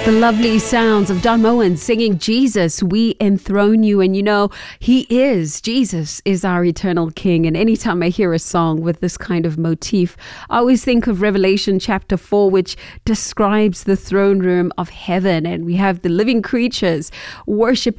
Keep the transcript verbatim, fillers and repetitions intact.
The lovely sounds of Don Moen singing Jesus, we enthrone you. And you know, he is, Jesus is our eternal King. And anytime I hear a song with this kind of motif, I always think of Revelation chapter four, which describes the throne room of heaven. And we have the living creatures worshiping